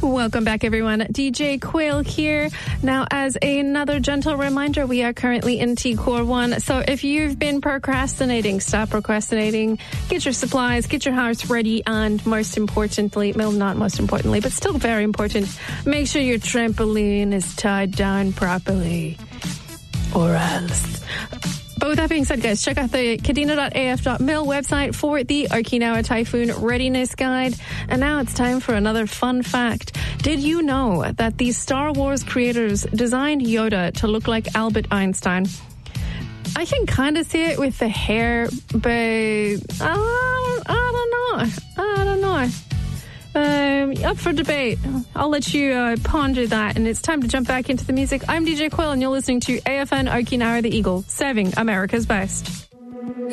Welcome back, everyone. DJ Quill here. Now, as another gentle reminder, we are currently in T-Core 1. So if you've been procrastinating, stop procrastinating. Get your supplies, get your house ready, and most importantly, well, not most importantly, but still very important, make sure your trampoline is tied down properly. Or else. But with that being said, guys, check out the kadena.af.mil website for the Okinawa Typhoon Readiness Guide. And now it's time for another fun fact. Did you know that the Star Wars creators designed Yoda to look like Albert Einstein? I can kind of see it with the hair, but I don't know. Up for debate. I'll let you ponder that, and it's time to jump back into the music. I'm DJ Quill, and you're listening to AFN Okinawa the Eagle, serving America's best.